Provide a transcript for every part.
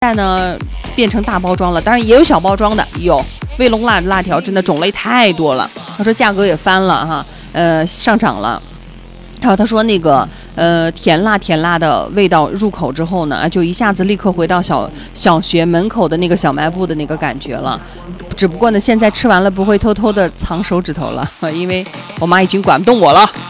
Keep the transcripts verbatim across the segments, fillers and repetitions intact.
在呢变成大包装了，当然也有小包装的，有卫龙辣辣条，真的种类太多了。他说价格也翻了哈，呃上涨了。然后他说那个呃甜辣甜辣的味道入口之后呢，就一下子立刻回到小小学门口的那个小卖部的那个感觉了。只不过呢，现在吃完了不会偷偷的藏手指头了，因为我妈已经管不动我了。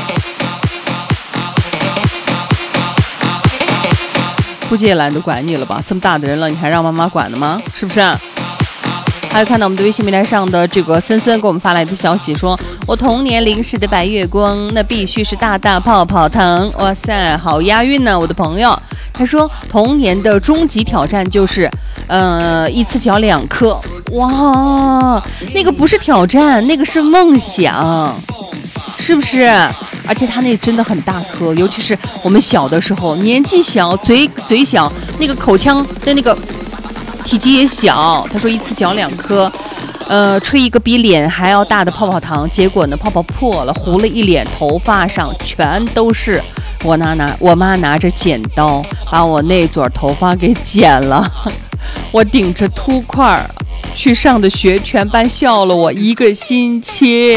估计也懒得管你了吧？这么大的人了，你还让妈妈管的吗？是不是？还有看到我们的微信平台上的这个森森给我们发来的消息说，我童年零食的白月光那必须是大大泡泡糖。哇塞，好押韵呢，我的朋友。他说童年的终极挑战就是呃一次嚼两颗。哇，那个不是挑战，那个是梦想，是不是？而且它那真的很大颗，尤其是我们小的时候，年纪小，嘴嘴小，那个口腔的那个体积也小。他说一次嚼两颗，呃，吹一个比脸还要大的泡泡糖，结果呢，泡泡破了，糊了一脸，头发上全都是。我拿拿，我妈拿着剪刀把我那撮头发给剪了，我顶着秃块去上的学，全班笑了我一个星期。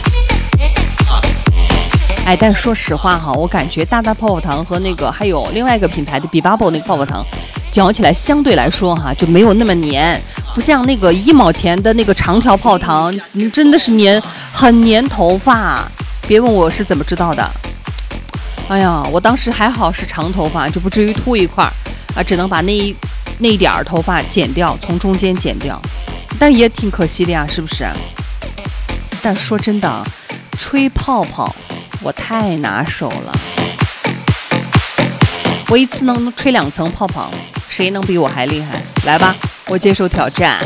哎，但说实话哈，我感觉大大泡泡糖和那个还有另外一个品牌的比 bubble 那个泡泡糖，嚼起来相对来说哈就没有那么黏，不像那个一毛钱的那个长条泡糖，你真的是黏，很黏头发。别问我是怎么知道的，哎呀，我当时还好是长头发，就不至于秃一块啊，只能把那一那一点儿头发剪掉，从中间剪掉，但也挺可惜的呀，是不是？但说真的，吹泡泡。我太拿手了，我一次能吹两层泡泡，谁能比我还厉害？来吧，我接受挑战。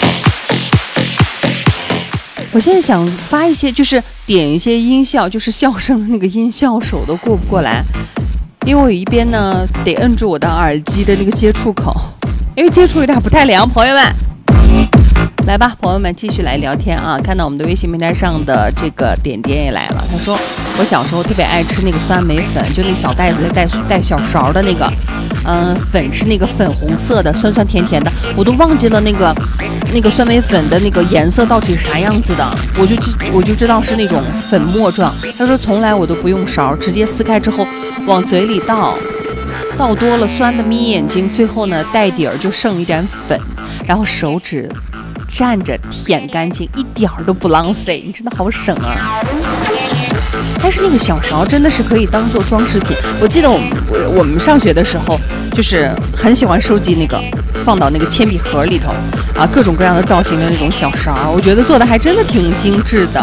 我现在想发一些，就是点一些音效，就是笑声的那个音效手都过不过来，因为我一边呢得摁住我的耳机的那个接触口，因为接触有点不太良，朋友们。来吧，朋友们继续来聊天啊！看到我们的微信平台上的这个点点也来了，他说我小时候特别爱吃那个酸梅粉，就那个小袋子带带小勺的那个，嗯、呃，粉是那个粉红色的，酸酸甜甜的，我都忘记了那个那个酸梅粉的那个颜色到底是啥样子的，我就我就知道是那种粉末状。他说从来我都不用勺，直接撕开之后往嘴里倒，倒多了酸的眯眼睛，最后呢袋底儿就剩一点粉，然后手指蘸着舔干净，一点儿都不浪费，你真的好省啊！但是那个小勺真的是可以当做装饰品。我记得我们我我们上学的时候，就是很喜欢收集那个放到那个铅笔盒里头啊，各种各样的造型的那种小勺，我觉得做的还真的挺精致的。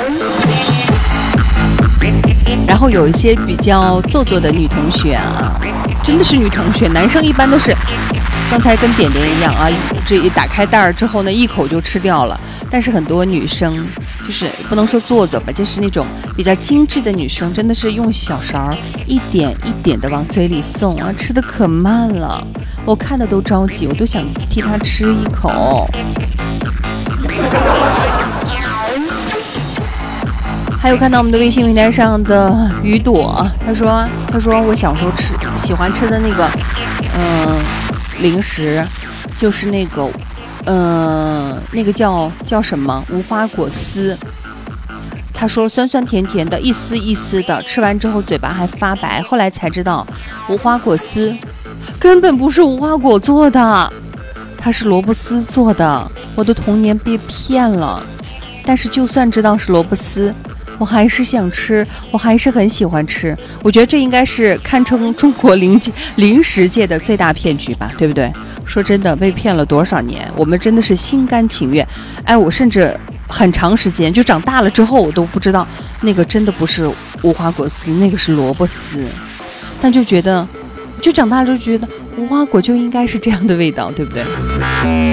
然后有一些比较做作的女同学啊，真的是女同学，男生一般都是。刚才跟点点一样啊，这一打开袋儿之后呢，一口就吃掉了。但是很多女生就是不能说做作吧，就是那种比较精致的女生，真的是用小勺一点一点的往嘴里送啊，吃的可慢了，我看的都着急，我都想替她吃一口。还有看到我们的微信平台上的雨朵，他说他说我小时候吃喜欢吃的那个嗯、呃、零食就是那个嗯、呃、那个叫叫什么无花果丝，他说酸酸甜甜的，一丝一丝的，吃完之后嘴巴还发白，后来才知道无花果丝根本不是无花果做的，它是萝卜丝做的，我的童年被骗了。但是就算知道是萝卜丝，我还是想吃，我还是很喜欢吃。我觉得这应该是堪称中国零零食界的最大骗局吧，对不对？说真的，被骗了多少年，我们真的是心甘情愿。哎，我甚至很长时间就长大了之后，我都不知道那个真的不是无花果丝，那个是萝卜丝。但就觉得，就长大了就觉得无花果就应该是这样的味道，对不对？